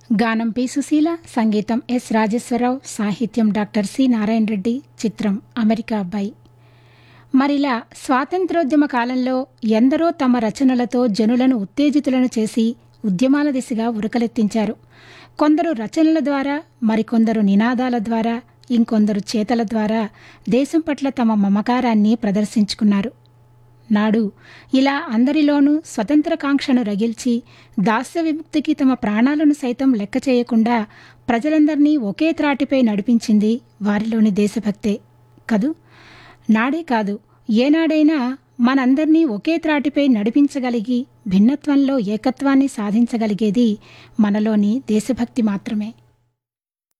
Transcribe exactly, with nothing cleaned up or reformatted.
గానం పి సుశీల, సంగీతం ఎస్ రాజేశ్వరరావు, సాహిత్యం డాక్టర్ సి నారాయణ రెడ్డి, చిత్రం అమెరికా అబ్బాయి. మరిలా స్వాతంత్రోద్యమ కాలంలో ఎందరో తమ రచనలతో జనులను ఉత్తేజితులను చేసి ఉద్యమాల దిశగా ఉరకలెత్తించారు. కొందరు రచనల ద్వారా, మరికొందరు నినాదాల ద్వారా, ఇంకొందరు చేతల ద్వారా దేశం పట్ల తమ మమకారాన్ని ప్రదర్శించుకున్నారు. నాడు ఇలా అందరిలోనూ స్వతంత్రకాంక్షను రగిల్చి దాస్య విముక్తికి తమ ప్రాణాలను సైతం లెక్క చేయకుండా ప్రజలందరినీ ఒకే త్రాటిపై నడిపించింది వారిలోని దేశభక్తే కదూ. నాడే కాదు, ఏనాడైనా మనందర్నీ ఒకే త్రాటిపై నడిపించగలిగి భిన్నత్వంలో ఏకత్వాన్ని సాధించగలిగేది మనలోని దేశభక్తి మాత్రమే.